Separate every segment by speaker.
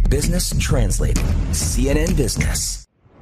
Speaker 1: Business Translated, CNN Business.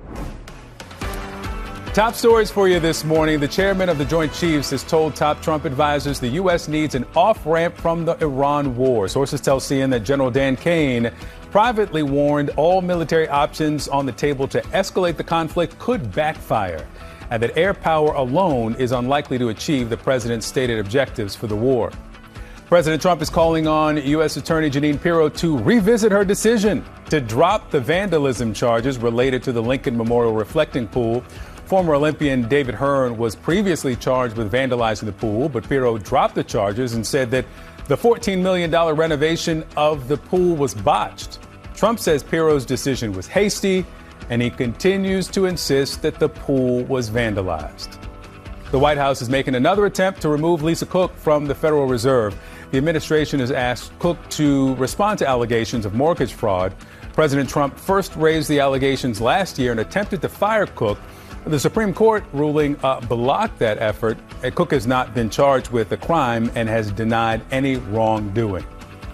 Speaker 2: Top stories for you this morning. The chairman of the Joint Chiefs has told top Trump advisors the U.S. needs an off-ramp from the Iran war. Sources tell CNN that General Dan Kane privately warned all military options on the table to escalate the conflict could backfire, and that air power alone is unlikely to achieve the president's stated objectives for the war. President Trump is calling on U.S. Attorney Jeanine Pirro to revisit her decision to drop the vandalism charges related to the Lincoln Memorial Reflecting Pool. Former Olympian David Hearn was previously charged with vandalizing the pool, but Pirro dropped the charges and said that the $14 million renovation of the pool was botched. Trump says Pirro's decision was hasty, and he continues to insist that the pool was vandalized. The White House is making another attempt to remove Lisa Cook from the Federal Reserve. The administration has asked Cook to respond to allegations of mortgage fraud. President Trump first raised the allegations last year and attempted to fire Cook. The Supreme Court ruling blocked that effort. Cook has not been charged with a crime and has denied any wrongdoing.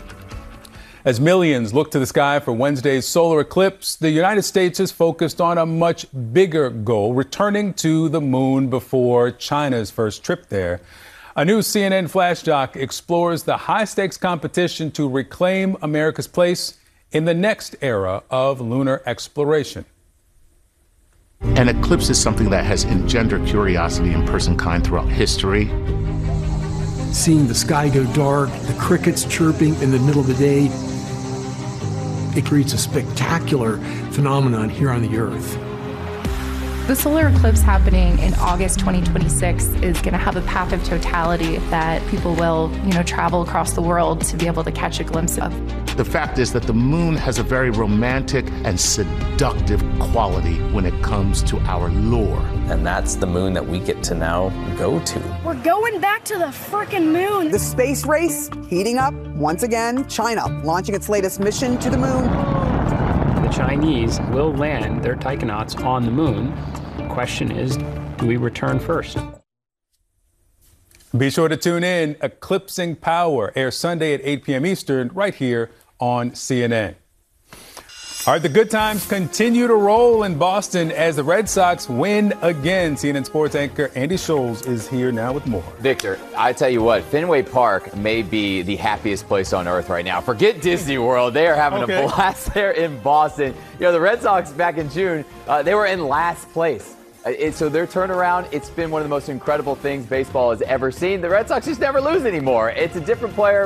Speaker 2: As millions look to the sky for Wednesday's solar eclipse, the United States is focused on a much bigger goal, returning to the moon before China's first trip there. A new CNN Flash doc explores the high-stakes competition to reclaim America's place in the next era of lunar exploration.
Speaker 3: An eclipse is something that has engendered curiosity in personkind throughout history.
Speaker 4: Seeing the sky go dark, the crickets chirping in the middle of the day, it creates a spectacular phenomenon here on the Earth.
Speaker 5: The solar eclipse happening in August 2026 is going to have a path of totality that people will, travel across the world to be able to catch a glimpse of.
Speaker 3: The fact is that the moon has a very romantic and seductive quality when it comes to our lure.
Speaker 6: And that's the moon that we get to now go to.
Speaker 7: We're going back to the frickin' moon.
Speaker 8: The space race heating up once again. China launching its latest mission to the moon.
Speaker 9: The Chinese will land their taikonauts on the moon. The question is, do we return first?
Speaker 2: Be sure to tune in. Eclipsing Power airs Sunday at 8 p.m. Eastern right here on CNN. All right, the good times continue to roll in Boston as the Red Sox win again. CNN sports anchor Andy Scholes is here now with more.
Speaker 10: Victor, I tell you what, Fenway Park may be the happiest place on earth right now. Forget Disney World. They are having a blast there in Boston. The Red Sox back in June, they were in last place. So their turnaround, it's been one of the most incredible things baseball has ever seen. The Red Sox just never lose anymore. It's a different player.